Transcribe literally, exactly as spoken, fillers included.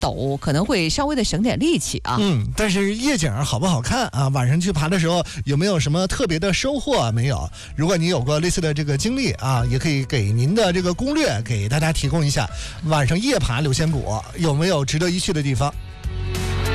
陡，可能会稍微的省点力气啊。 嗯，但是夜景好不好看啊？晚上去爬的时候有没有什么特别的收获啊？没有。如果你有过类似的这个经历啊，也可以给您的这个攻略给大家提供一下。晚上夜爬柳仙谷有没有值得一去的地方？